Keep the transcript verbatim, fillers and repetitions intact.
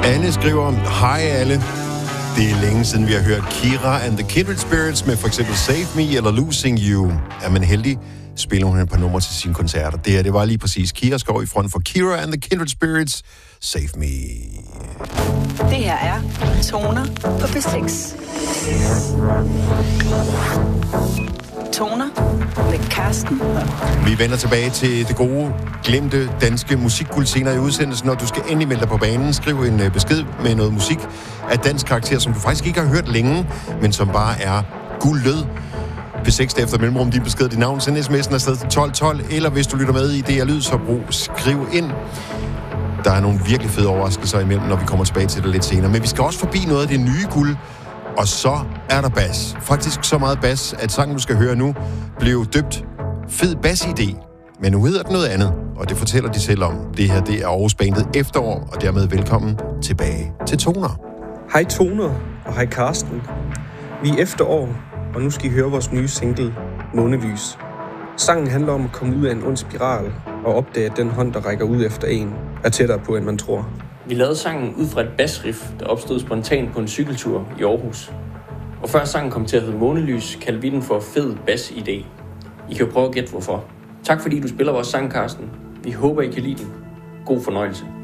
Anne skriver, hej alle. Det er længe siden, vi har hørt Kira and the Kindred Spirits med for eksempel Save Me eller Losing You. Er man heldig, spiller hun et par numre til sine koncerter. Det her, det var lige præcis Kira Skov i front for Kira and the Kindred Spirits. Save Me. Det her er Toner på P seks. Toner med Carsten. Vi vender tilbage til det gode, glemte danske musikguld senere i udsendelsen, og du skal endelig melde dig på banen. Skriv en besked med noget musik af dansk karakter, som du faktisk ikke har hørt længe, men som bare er guldlød. P seks efter mellemrum, din besked, dit navn, send sms'en afsted til tolv tolv, eller hvis du lytter med i D R Lyd, så brug skriv ind. Der er nogle virkelig fede overraskelser imellem, når vi kommer tilbage til det lidt senere. Men vi skal også forbi noget af det nye guld, og så er der bas. Faktisk så meget bas, at sangen, du skal høre nu, blev døbt Fed Bas-idé. Men nu hedder den noget andet, og det fortæller de selv om. Det her, det er Aarhus Bandet Efterår, og dermed velkommen tilbage til Toner. Hej Toner, og hej Carsten. Vi er efterår, og nu skal I høre vores nye single, Månelys. Sangen handler om at komme ud af en ond spiral, og opdage, at den hånd, der rækker ud efter en, er tættere på, end man tror. Vi lavede sangen ud fra et basriff, der opstod spontant på en cykeltur i Aarhus. Og før sangen kom til at hedde Månelys, kaldte vi den for Fed Bas-idé. I kan jo prøve at gætte hvorfor. Tak fordi du spiller vores sang, Carsten. Vi håber, I kan lide den. God fornøjelse.